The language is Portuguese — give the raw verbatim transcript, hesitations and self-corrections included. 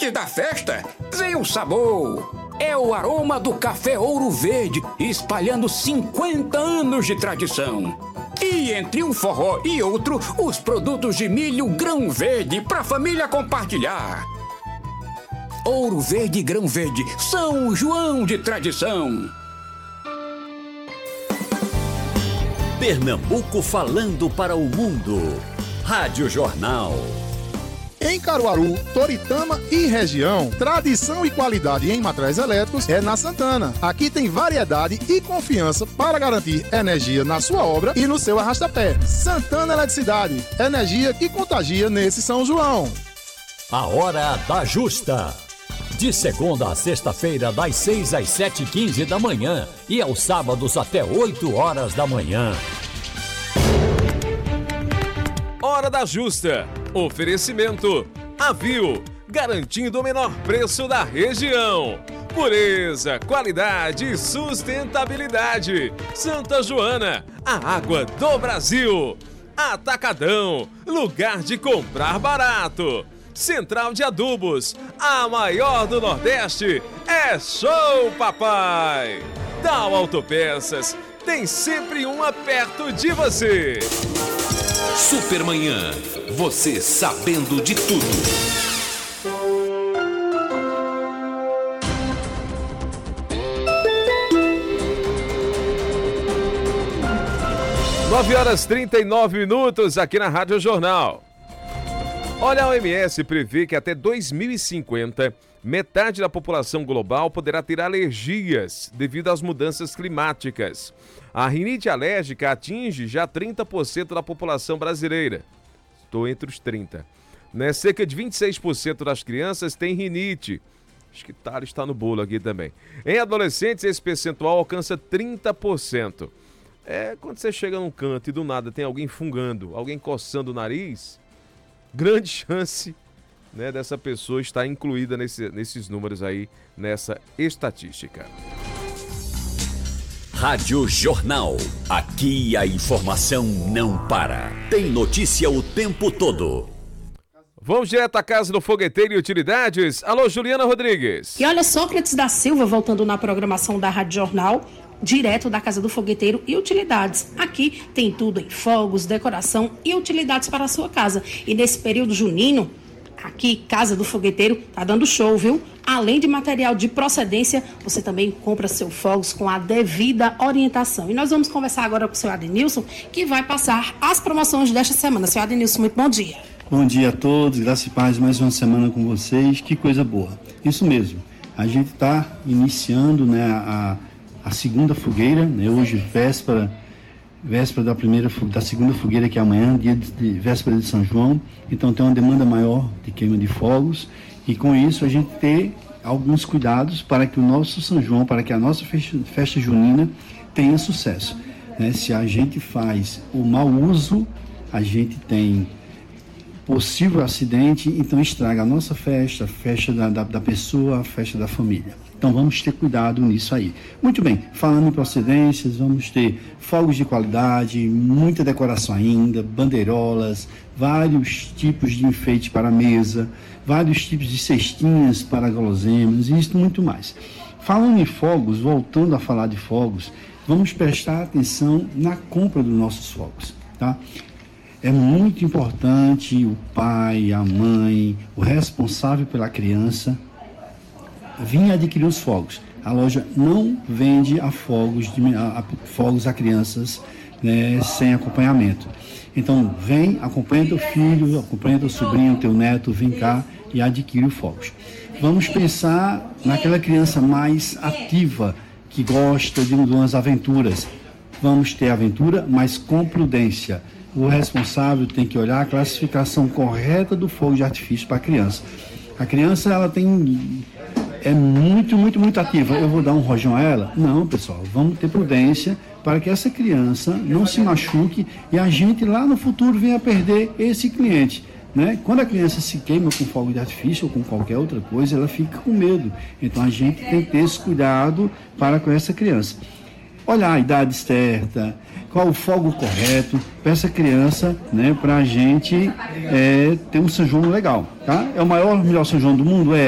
Antes da festa, vem o sabor. É o aroma do café Ouro Verde, espalhando cinquenta anos de tradição. E entre um forró e outro, os produtos de milho grão verde para a família compartilhar. Ouro Verde e Grão Verde, São João de tradição. Pernambuco falando para o mundo. Rádio Jornal. Em Caruaru, Toritama e região, tradição e qualidade em materiais elétricos é na Santana. Aqui tem variedade e confiança para garantir energia na sua obra e no seu arrastapé. Santana Eletricidade, energia que contagia nesse São João. A Hora da Justa. De segunda a sexta-feira, das seis às sete e quinze da manhã e aos sábados até oito horas da manhã. Hora da Justa. Oferecimento Avil, garantindo o menor preço da região. Pureza, qualidade e sustentabilidade. Santa Joana, a água do Brasil. Atacadão, lugar de comprar barato. Central de Adubos, a maior do Nordeste. É Show Papai. Dal Autopeças, tem sempre uma perto de você. Supermanhã, você sabendo de tudo. nove horas e trinta e nove minutos aqui na Rádio Jornal. Olha, a O M S prevê que até dois mil e cinquenta, metade da população global poderá ter alergias devido às mudanças climáticas. A rinite alérgica atinge já trinta por cento da população brasileira. Estou entre os trinta. Né? Cerca de vinte e seis por cento das crianças têm rinite. Acho que Tara está no bolo aqui também. Em adolescentes, esse percentual alcança trinta por cento. É quando você chega num canto e do nada tem alguém fungando, alguém coçando o nariz, grande chance, né, dessa pessoa estar incluída nesse, nesses números aí, nessa estatística. Rádio Jornal. Aqui a informação não para. Tem notícia o tempo todo. Vamos direto à Casa do Fogueteiro e Utilidades. Alô, Juliana Rodrigues. E olha, Sócrates da Silva voltando na programação da Rádio Jornal, direto da Casa do Fogueteiro e Utilidades. Aqui tem tudo em fogos, decoração e utilidades para a sua casa. E nesse período junino, aqui, Casa do Fogueteiro, tá dando show, viu? Além de material de procedência, você também compra seu fogos com a devida orientação. E nós vamos conversar agora com o senhor Adenilson, que vai passar as promoções desta semana. Senhor Adenilson, muito bom dia. Bom dia a todos, graças e paz, mais uma semana com vocês, que coisa boa. Isso mesmo, a gente está iniciando, né, a, a segunda fogueira, né, hoje véspera, véspera da primeira, da segunda fogueira, que é amanhã, dia de, de véspera de São João. Então tem uma demanda maior de queima de fogos e com isso a gente ter alguns cuidados para que o nosso São João, para que a nossa festa, festa junina tenha sucesso, né? Se a gente faz o mau uso, a gente tem possível acidente, então estraga a nossa festa, a festa da, da, da pessoa, a festa da família. Então vamos ter cuidado nisso aí. Muito bem, falando em procedências, vamos ter fogos de qualidade, muita decoração ainda, bandeirolas, vários tipos de enfeite para a mesa, vários tipos de cestinhas para guloseimas e isso muito mais. Falando em fogos, voltando a falar de fogos, vamos prestar atenção na compra dos nossos fogos, tá? É muito importante o pai, a mãe, o responsável pela criança vir adquirir os fogos. A loja não vende a fogos, de, a, a, fogos a crianças, né, sem acompanhamento. Então, vem, acompanha teu filho, acompanha teu sobrinho, teu neto, vem cá e adquire os fogos. Vamos pensar naquela criança mais ativa, que gosta de umas aventuras. Vamos ter aventura, mas com prudência. O responsável tem que olhar a classificação correta do fogo de artifício para a criança. A criança, ela tem... é muito, muito, muito ativa. Eu vou dar um rojão a ela? Não, pessoal, vamos ter prudência para que essa criança não se machuque e a gente lá no futuro venha a perder esse cliente, né? Quando a criança se queima com fogo de artifício ou com qualquer outra coisa, ela fica com medo. Então a gente tem que ter esse cuidado para com essa criança. Olhar a idade certa, qual o fogo correto para essa criança, né? Para a gente é, ter um São João legal, tá? É o maior, melhor São João do mundo? É.